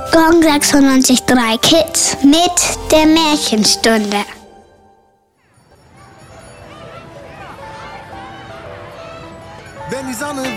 Gong 96.3 Kids mit der Märchenstunde. Wenn die Sonne